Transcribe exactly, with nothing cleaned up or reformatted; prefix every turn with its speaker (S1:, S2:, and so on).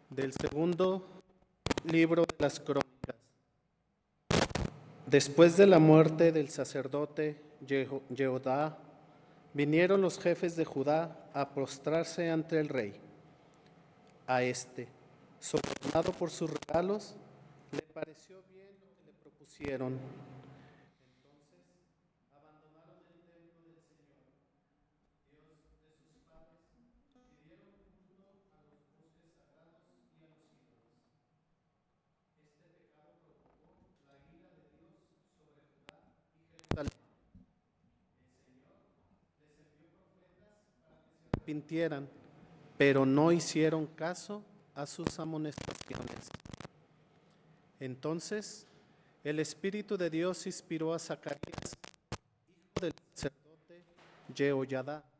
S1: Del segundo libro de las Crónicas. Después de la muerte del sacerdote Jeho- Jehudá, vinieron los jefes de Judá a postrarse ante el rey. A este, sobornado por sus regalos, le pareció bien lo que le propusieron. Entonces abandonaron el templo del Señor, Dios de sus padres, y dieron culto a los dioses sagrados y a los ídolos. Este pecado provocó la ira de Dios sobre Judá y Jerusalén. El Señor les envió profetas para que se arrepintieran, pero no hicieron caso a sus amonestaciones. Entonces el Espíritu de Dios inspiró a Zacarías, hijo del sacerdote Jehoyadá,